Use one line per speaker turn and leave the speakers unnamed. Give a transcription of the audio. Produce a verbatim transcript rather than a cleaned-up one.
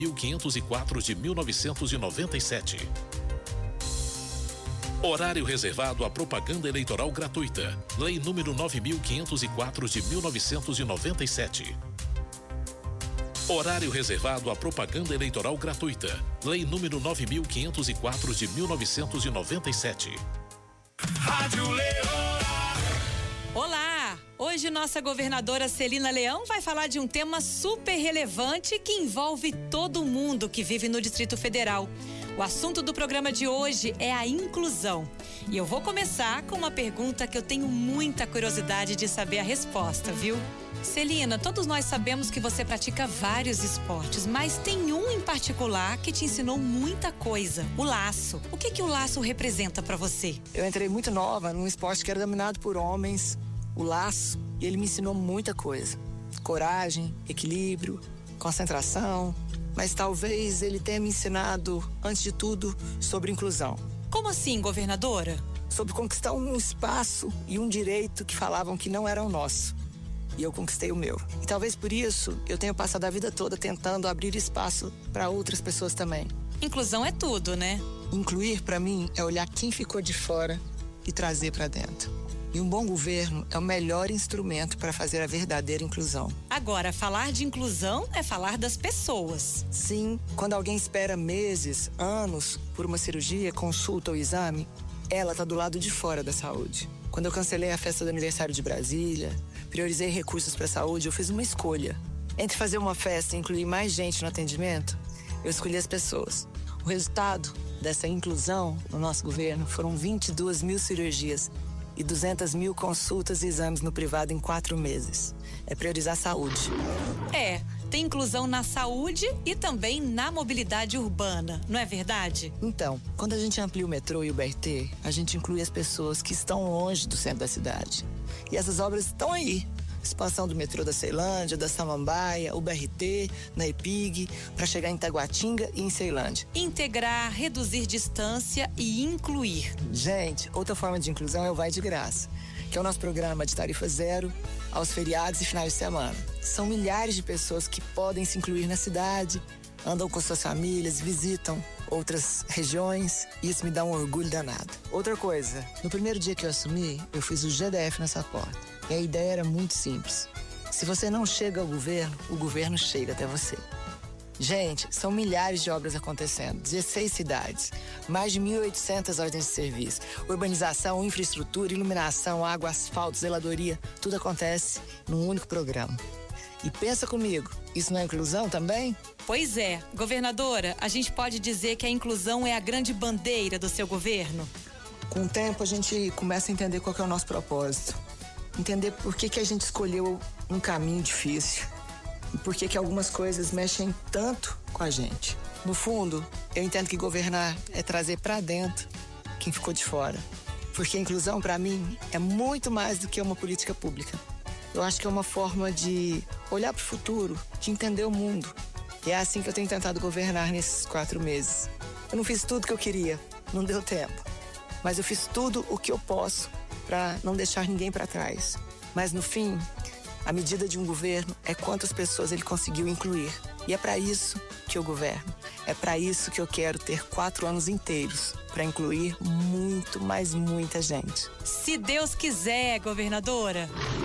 mil quinhentos e quatro de mil novecentos e noventa e sete. Horário reservado à propaganda eleitoral gratuita. Lei número nove mil quinhentos e quatro de mil novecentos e noventa e sete. Horário reservado à propaganda eleitoral gratuita. Lei número nove mil quinhentos e quatro de mil novecentos e noventa e sete.
Rádio Leão.
Olá! Hoje nossa governadora Celina Leão vai falar de um tema super relevante que envolve todo mundo que vive no Distrito Federal. O assunto do programa de hoje é a inclusão. E eu vou começar com uma pergunta que eu tenho muita curiosidade de saber a resposta, viu? Celina, todos nós sabemos que você pratica vários esportes, mas tem um em particular que te ensinou muita coisa, o laço. O que que o laço representa pra você?
Eu entrei muito nova num esporte que era dominado por homens, o laço, e ele me ensinou muita coisa. Coragem, equilíbrio, concentração, mas talvez ele tenha me ensinado, antes de tudo, sobre inclusão.
Como assim, governadora?
Sobre conquistar um espaço e um direito que falavam que não eram nosso. E eu conquistei o meu. E talvez por isso eu tenha passado a vida toda tentando abrir espaço para outras pessoas também.
Inclusão é tudo, né?
Incluir, para mim, é olhar quem ficou de fora e trazer para dentro. E um bom governo é o melhor instrumento para fazer a verdadeira inclusão.
Agora, falar de inclusão é falar das pessoas.
Sim, quando alguém espera meses, anos por uma cirurgia, consulta ou exame, ela está do lado de fora da saúde. Quando eu cancelei a festa do aniversário de Brasília, priorizei recursos para a saúde, eu fiz uma escolha. Entre fazer uma festa e incluir mais gente no atendimento, eu escolhi as pessoas. O resultado dessa inclusão no nosso governo foram vinte e duas mil cirurgias e duzentas mil consultas e exames no privado em quatro meses. É priorizar a saúde.
É, tem inclusão na saúde e também na mobilidade urbana, não é verdade?
Então, quando a gente amplia o metrô e o B R T, a gente inclui as pessoas que estão longe do centro da cidade. E essas obras estão aí. Expansão do metrô da Ceilândia, da Samambaia, o B R T, na EPIG, para chegar em Taguatinga e em Ceilândia.
Integrar, reduzir distância e incluir.
Gente, outra forma de inclusão é o Vai de Graça, que é o nosso programa de tarifa zero aos feriados e finais de semana. São milhares de pessoas que podem se incluir na cidade, andam com suas famílias, visitam outras regiões, e isso me dá um orgulho danado. Outra coisa, no primeiro dia que eu assumi, eu fiz o G D F nessa porta. E a ideia era muito simples. Se você não chega ao governo, o governo chega até você. Gente, são milhares de obras acontecendo, dezesseis cidades, mais de mil e oitocentas ordens de serviço, urbanização, infraestrutura, iluminação, água, asfalto, zeladoria, tudo acontece num único programa. E pensa comigo, isso não é inclusão também?
Pois é, governadora, a gente pode dizer que a inclusão é a grande bandeira do seu governo?
Com o tempo a gente começa a entender qual que é o nosso propósito. Entender por que que a gente escolheu um caminho difícil. E por que que algumas coisas mexem tanto com a gente. No fundo, eu entendo que governar é trazer pra dentro quem ficou de fora. Porque a inclusão, pra mim, é muito mais do que uma política pública. Eu acho que é uma forma de olhar pro futuro, de entender o mundo. E é assim que eu tenho tentado governar nesses quatro meses. Eu não fiz tudo que eu queria, não deu tempo. Mas eu fiz tudo o que eu posso para não deixar ninguém para trás. Mas no fim, a medida de um governo é quantas pessoas ele conseguiu incluir. E é para isso que eu governo. É para isso que eu quero ter quatro anos inteiros, para incluir muito, mas muita gente.
Se Deus quiser, governadora.